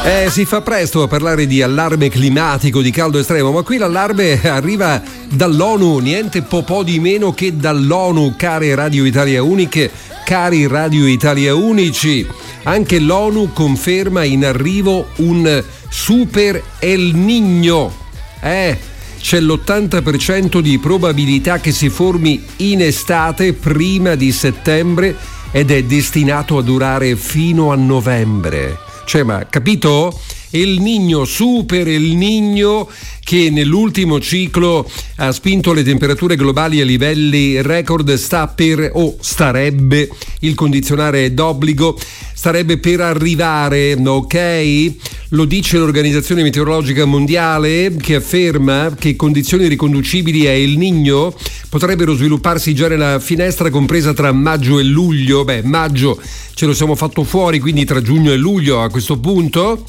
Si fa presto a parlare di allarme climatico, di caldo estremo, ma qui l'allarme arriva dall'ONU, niente po' di meno che dall'ONU, care Radio Italia Uniche, cari Radio Italia Unici. Anche l'ONU conferma in arrivo un super El Niño. C'è l'80% di probabilità che si formi in estate prima di settembre ed è destinato a durare fino a novembre. Cioè, ma capito? El Niño, super El Niño, che nell'ultimo ciclo ha spinto le temperature globali a livelli record, sta per, o starebbe, il condizionale è d'obbligo, starebbe per arrivare, ok? Lo dice l'Organizzazione Meteorologica Mondiale, che afferma che condizioni riconducibili a El Niño potrebbero svilupparsi già nella finestra compresa tra maggio e luglio. Maggio ce lo siamo fatto fuori, quindi tra giugno e luglio a questo punto.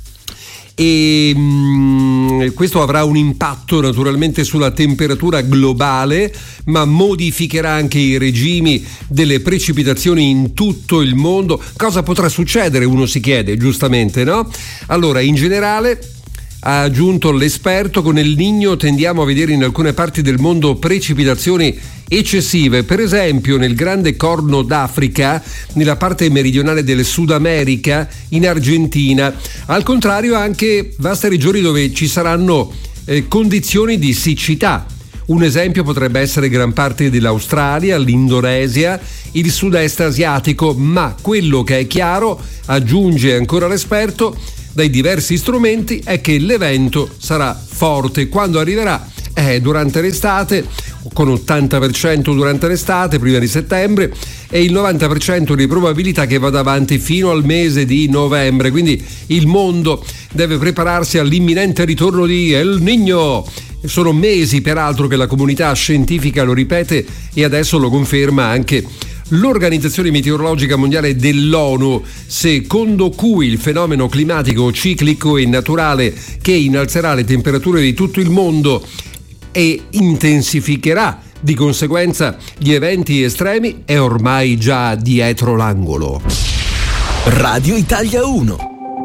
E questo avrà un impatto naturalmente sulla temperatura globale, ma modificherà anche i regimi delle precipitazioni in tutto il mondo. Cosa potrà succedere? Uno si chiede, giustamente, no? Allora, in generale, ha aggiunto l'esperto, con El Niño tendiamo a vedere in alcune parti del mondo precipitazioni eccessive, per esempio nel Grande Corno d'Africa, nella parte meridionale del Sud America, in Argentina. Al contrario, anche vaste regioni dove ci saranno condizioni di siccità. Un esempio potrebbe essere gran parte dell'Australia, l'Indonesia, il sud-est asiatico, ma quello che è chiaro, aggiunge ancora l'esperto, dai diversi strumenti, è che l'evento sarà forte. Quando arriverà? Durante l'estate, con 80% durante l'estate, prima di settembre, e il 90% di probabilità che vada avanti fino al mese di novembre. Quindi il mondo deve prepararsi all'imminente ritorno di El Niño. Sono mesi, peraltro, che la comunità scientifica lo ripete e adesso lo conferma anche l'Organizzazione Meteorologica Mondiale dell'ONU, secondo cui il fenomeno climatico ciclico e naturale che innalzerà le temperature di tutto il mondo e intensificherà di conseguenza gli eventi estremi è ormai già dietro l'angolo. Radio Italia 1.